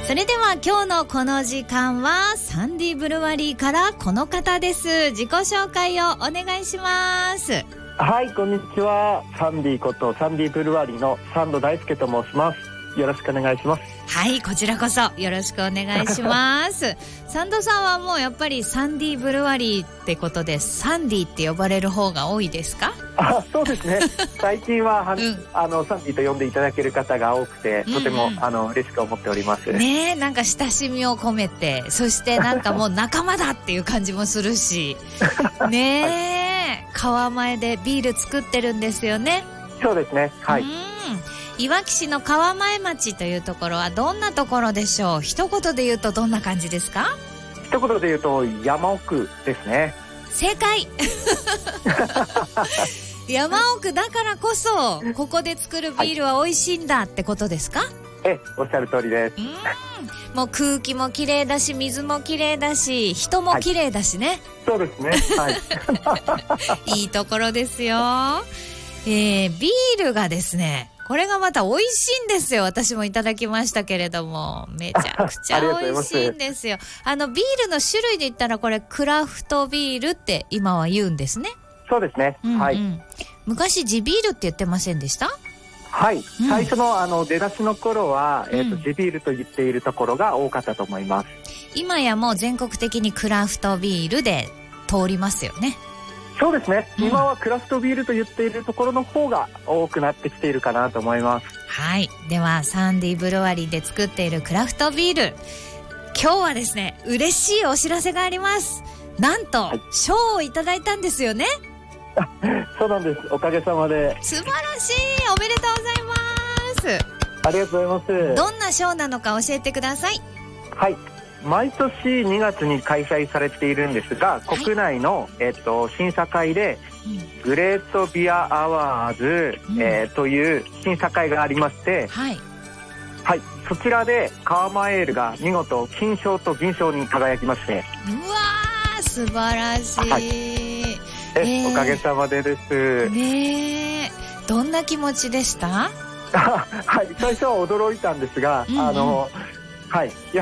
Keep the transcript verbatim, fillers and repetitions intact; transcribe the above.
それでは今日のこの時間はサンディブルワリーからこの方です。自己紹介をお願いします。 はい、こんにちは。サンディことサンディブルワリーのサンド大輔と申します。よろしくお願いします。 はい、こちらこそよろしくお願いしますサンドさんはもうやっぱりサンディブルワリーってことでサンディって呼ばれる方が多いですか？ あ、そうですね。最近は、 うん、 あのサンディと呼んでいただける方が多くて、とても、うんうん、あの嬉しく思っておりますね。え、なんか親しみを込めて、そしてなんかもう仲間だっていう感じもするしねえ、はい、川前でビール作ってるんですよね。 そうですね、はい。 いわき市の川前町というところはどんなところでしょう？一言で言うとどんな感じですか？ 一言で言うと山奥ですね。 正解山奥だからこそここで作るビールは美味しいんだってことですか？はい、 え、おっしゃる通りです。 うん、もう空気もきれいだし、水もきれいだし、人もきれいだしね、はい、 そうですね、はいいいところですよ。えー、ビールがですね、これがまた美味しいんですよ。私もいただきましたけれども、めちゃくちゃ美味しいんですよ。あのビールの種類で言ったらこれクラフトビールって今は言うんですね。 そうですね、うんうん、はい。 昔地ビールって言ってませんでした？ はい、うん、最初のあの出だしの頃は、えーと、地ビールと言っているところが多かったと思います。 今やもう全国的にクラフトビールで通りますよね。 そうですね、うん、今はクラフトビールと言っているところの方が多くなってきているかなと思います。 はい、ではサンディブルワリーで作っているクラフトビール、今日はですね、嬉しいお知らせがあります。なんと、はい、賞をいただいたんですよね。 そうなんです、おかげさまで。 素晴らしい、おめでとうございます。 ありがとうございます。 どんな賞なのか教えてください。 はい、毎年にがつに開催されているんですが、はい、国内の、えっと、審査会で、うん、グレートビアアワーズ、うん、えー、という審査会がありまして、はい、はい、そちらで川前エールが見事金賞と銀賞に輝きまして。うわー、素晴らしい、はい、 えー、おかげさまでです。 ねえ、どんな気持ちでした？ はい、最初は驚いたんですが、うんうん、あの、はい。